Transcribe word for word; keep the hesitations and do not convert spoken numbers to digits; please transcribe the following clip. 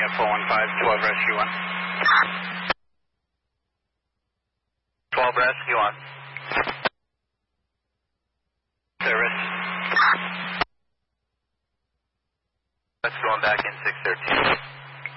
F four one five, twelve rescue one. twelve rescue one. Service. That's going back in six thirteen.